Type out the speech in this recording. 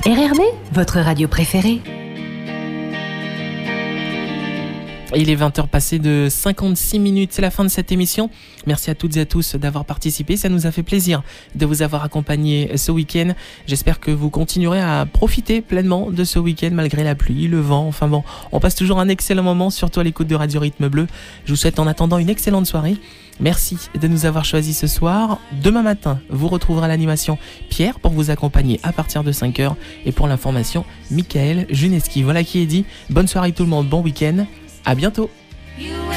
RRB, votre radio préférée. Il est 20h passé de 56 minutes, c'est la fin de cette émission. Merci à toutes et à tous d'avoir participé, ça nous a fait plaisir de vous avoir accompagné ce week-end. J'espère que vous continuerez à profiter pleinement de ce week-end malgré la pluie, le vent, enfin bon, on passe toujours un excellent moment, surtout à l'écoute de Radio Rythme Bleu. Je vous souhaite en attendant une excellente soirée. Merci de nous avoir choisis ce soir. Demain matin, vous retrouverez à l'animation Pierre pour vous accompagner à partir de 5h. Et pour l'information, Michael Juneski. Voilà qui est dit. Bonne soirée tout le monde, bon week-end. À bientôt.